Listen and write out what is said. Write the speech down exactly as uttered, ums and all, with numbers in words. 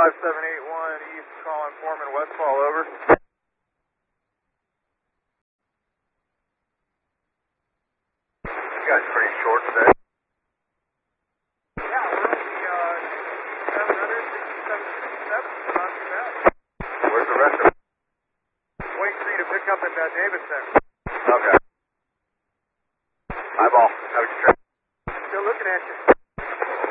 five seven eight one East, calling Foreman Westfall, over. You guys pretty short today. Yeah, we're only uh, seven hundred, sixty-seven, sixty-seven, so not too bad. Where's the rest of it? Waiting for you to pick up in uh, Davidson. Okay.